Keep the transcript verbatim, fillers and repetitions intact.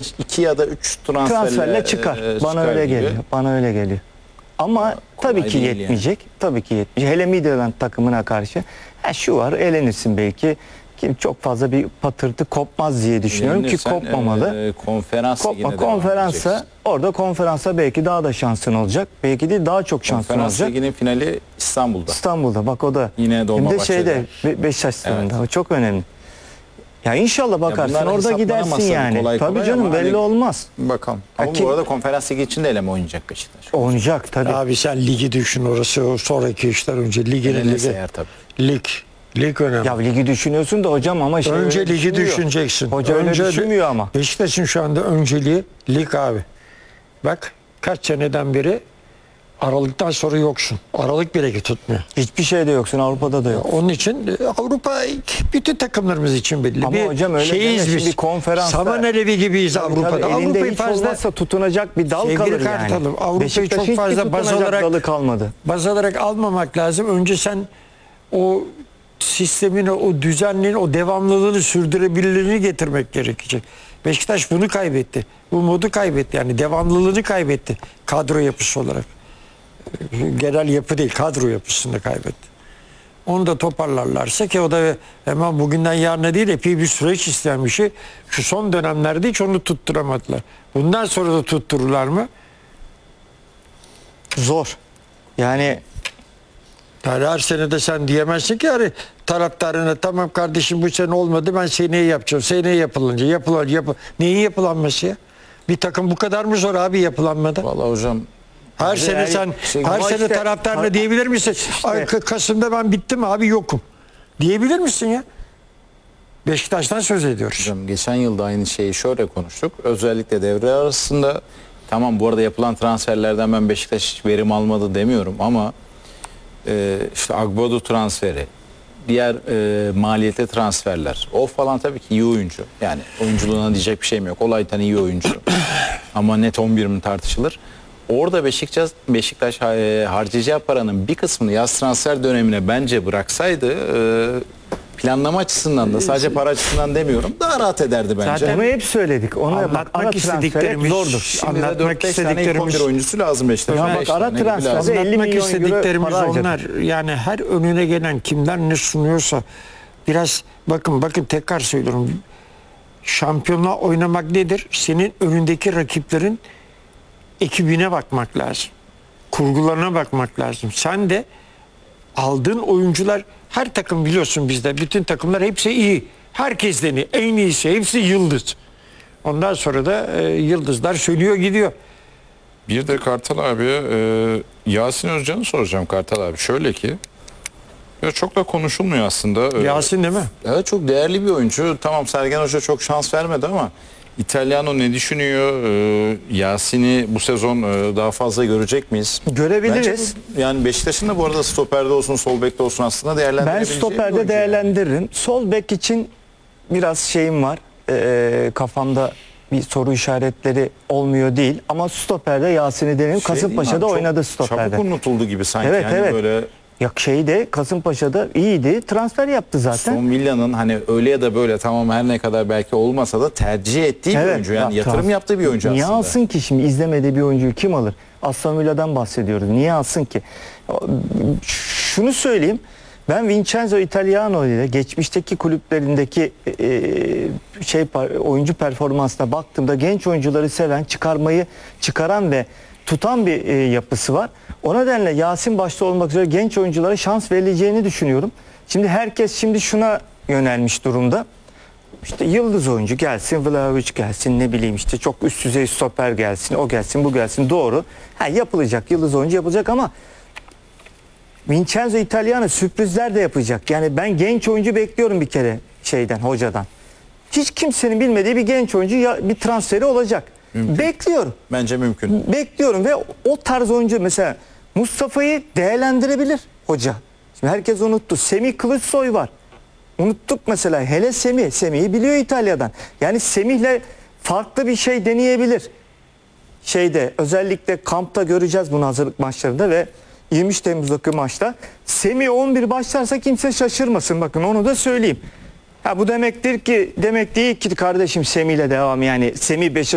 iki ya da üç transferle, transferle çıkar. E, Bana çıkar öyle gibi. geliyor. Bana öyle geliyor. Ama Kolay tabii ki değil yetmeyecek. Yani. Tabii ki yetmeyecek. Hele Midtjylland takımına karşı ha, şu var, elenirsin belki. Kim çok fazla bir patırtı kopmaz diye düşünüyorum ki kopmamalı. E, konferans Kopma konferansa orada konferansa belki daha da şansın olacak. Belki de daha çok şansın konferans olacak. Konferans liginin finali İstanbul'da. İstanbul'da bak o da. Yine Dolmabahçe'de. Hem de şeyde Be Beşiktaş stadında. Evet. O çok önemli. Ya inşallah bakarsın ya orada gidersin yani. Kolay tabii kolay canım belli hani, olmaz. Bakalım. Ama Kim, bu arada konferans ligi için de eleme oynayacak Beşiktaş. Oynayacak tabii. Abi sen ligi düşün, orası o sonraki işler önce ligin ligi. Lig. Lig önemli. Ya ligi düşünüyorsun da hocam ama şey önce ligi düşüneceksin. Hoca önce öyle düşünmüyor ama. Beşiktaş'ın şu anda önceliği lig abi. Bak kaç seneden beri Aralıktan sonra yoksun. Aralık bile tutmuyor. Hiçbir şeyde yoksun. Avrupa'da da yok. Onun için Avrupa bütün takımlarımız için belli. Ama bir hocam öyle şeyiz biz. Bir konferansta. Saman alevi gibiyiz tabii, Avrupa'da. Tabii, elinde Avrupa'yı hiç fazla olmazsa tutunacak bir dal kalır yani. Avrupa'yı çok fazla baz alarak dalı kalmadı. Baz alarak almamak lazım. Önce sen o sistemin, o düzenliğin, o devamlılığını sürdürebilirliğini getirmek gerekecek. Beşiktaş bunu kaybetti. Bu modu kaybetti. Yani devamlılığını kaybetti. Kadro yapısı olarak. Genel yapı değil, kadro yapısını kaybetti. Onu da toparlarlarsa ki o da hemen bugünden yarına değil epey bir süreç isteyen bir şey. Şu son dönemlerde hiç onu tutturamadılar. Bundan sonra da tuttururlar mı? Zor. Yani Yani her sene de sen diyemezsin ki yani taraftarına tamam kardeşim bu sene olmadı ben seneye yapacağım. Seneye yapılınca yapılan yapı neyin yapılanması ya? Bir takım bu kadar mı zor abi yapılanmadı? Vallahi hocam her sene yani, sen şey, her sene işte, taraftarına ha, diyebilir misin? Işte. Ay, Kasım'da ben bittim abi yokum. Diyebilir misin ya? Beşiktaş'tan söz ediyoruz. Hocam geçen yılda aynı şeyi şöyle konuştuk. Özellikle devre arasında tamam bu arada yapılan transferlerden ben Beşiktaş hiç verim almadı demiyorum ama e, işte Agbodo transferi, diğer e, maliyetli transferler. O falan tabii ki iyi oyuncu. Yani oyunculuğuna diyecek bir şeyim yok. Olaytan iyi oyuncu. Ama net on bir mi tartışılır. Orada Beşiktaş, Beşiktaş e, harcayacağı paranın bir kısmını yaz transfer dönemine bence bıraksaydı e, planlama açısından da sadece para açısından demiyorum daha rahat ederdi bence. Zaten onu hep söyledik. Onu anlatmak istediklerimiz zordur. Şimdi anlatmak istediklerimiz bir oyuncusu lazım Beşiktaş'a. Ya bak ara transferde elli milyon istediklerimiz onlar. Yani her önüne gelen kimler ne sunuyorsa biraz bakın bakın tekrar söylüyorum. Şampiyonluğa oynamak nedir? Senin önündeki rakiplerin ekibine bakmak lazım. Kurgularına bakmak lazım. Sen de aldığın oyuncular her takım biliyorsun bizde. Bütün takımlar hepsi iyi. Herkesten iyi. En iyisi. Hepsi yıldız. Ondan sonra da e, yıldızlar sönüyor gidiyor. Bir de Kartal abi e, Yasin Özcan'ı soracağım Kartal abi. Şöyle ki ya çok da konuşulmuyor aslında. Yasin değil mi? Evet çok değerli bir oyuncu. Tamam Sergen Hoca çok şans vermedi ama İtalyano ne düşünüyor? Ee, Yasin'i bu sezon e, daha fazla görecek miyiz? Görebiliriz. Bence, yani Beşiktaş'ın da bu arada stoperde olsun, sol bekte olsun aslında değerlendirebileceği ben stoperde değerlendiririm. Yani. Sol bek için biraz şeyim var. Ee, kafamda bir soru işaretleri olmuyor değil. Ama stoperde Yasin'i denedim. Şey Kasımpaşa'da oynadı stoperde. Çabuk unutuldu gibi sanki. Evet, yani evet. Böyle... Ya şeyde Kasımpaşa'da iyiydi. Transfer yaptı zaten. Son Villa'nın hani öyle ya da böyle tamam her ne kadar belki olmasa da tercih ettiği evet, bir oyuncu. Yani ya, yatırım yaptığı bir oyuncu niye aslında. Niye alsın ki şimdi izlemediği bir oyuncuyu kim alır? Aston Villa'dan bahsediyoruz. Niye alsın ki? Şunu söyleyeyim. Ben Vincenzo Italiano ile geçmişteki kulüplerindeki e, şey oyuncu performansına baktığımda genç oyuncuları seven, çıkarmayı çıkaran ve tutan bir e, yapısı var. O nedenle Yasin başta olmak üzere genç oyunculara şans verileceğini düşünüyorum. Şimdi herkes şimdi şuna yönelmiş durumda. İşte yıldız oyuncu gelsin, Vlahovic gelsin, ne bileyim işte çok üst düzey stoper gelsin, o gelsin, bu gelsin. Doğru. Ha, yapılacak, yıldız oyuncu yapılacak ama Vincenzo Italiano sürprizler de yapacak. Yani ben genç oyuncu bekliyorum bir kere şeyden, hocadan. Hiç kimsenin bilmediği bir genç oyuncu ya, bir transferi olacak. Mümkün. Bekliyorum. Bence mümkün. Bekliyorum ve o tarz oyuncu mesela Mustafa'yı değerlendirebilir hoca. Şimdi herkes unuttu. Semih Kılıçsoy var. Unuttuk mesela. Hele Semih. Semih'i biliyor İtalya'dan. Yani Semih'le farklı bir şey deneyebilir. Şeyde özellikle kampta göreceğiz bunu hazırlık maçlarında ve yirmi üç Temmuz'daki maçta. Semih on bir başlarsa kimse şaşırmasın. Bakın onu da söyleyeyim. Ha, bu demektir ki demek değil ki kardeşim Semih'le devam yani Semih Beşiktaş